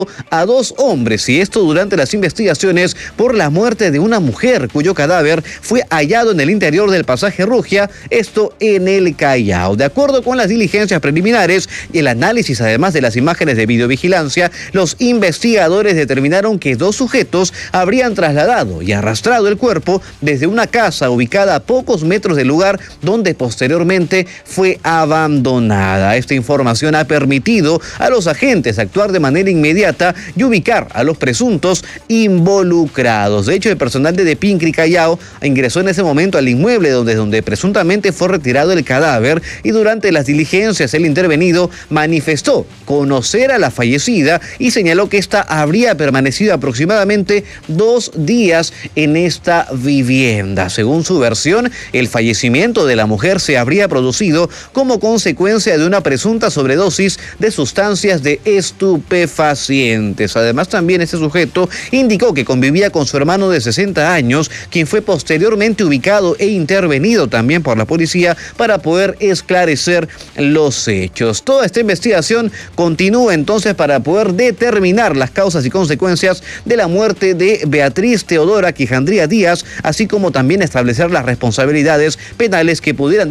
a 2 hombres, y esto durante las investigaciones por la muerte de una mujer cuyo cadáver fue hallado en el interior del pasaje Rugia, esto en el Callao. De acuerdo con las diligencias preliminares y el análisis además de las imágenes de videovigilancia, los investigadores determinaron que 2 sujetos habrían trasladado y arrastrado el cuerpo desde una casa ubicada a pocos metros del lugar donde posteriormente fue abandonada. Esta información ha permitido a los agentes actuar de manera inmediata y ubicar a los presuntos involucrados. De hecho, el personal de Depincri Callao ingresó en ese momento al inmueble donde presuntamente fue retirado el cadáver, y durante las diligencias el intervenido manifestó conocer a la fallecida y señaló que ésta habría permanecido aproximadamente 2 días en esta vivienda. Según su versión, el fallecimiento de la mujer se habría producido como consecuencia de una presunta sobredosis de sustancias de estupefacientes. Además, también este sujeto indicó que convivía con su hermano de 60 años, quien fue posteriormente ubicado e intervenido también por la policía para poder esclarecer los hechos. Toda esta investigación continúa entonces para poder determinar las causas y consecuencias de la muerte de Beatriz Teodora Quijandría Díaz, así como también establecer las responsabilidades penales que pudieran